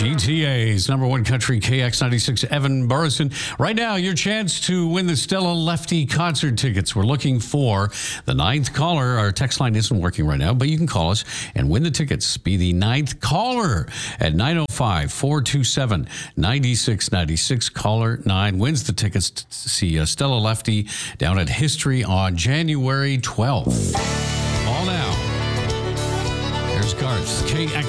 GTA's number one country, KX96, Evan Burrison. Right now, your chance to win the Stella Lefty concert tickets. We're looking for the ninth caller. Our text line isn't working right now, but you can call us and win the tickets. Be the ninth caller at 905-427-9696. Caller 9 wins the tickets to see Stella Lefty down at History on January 12th. All now. Here's Garth, KX.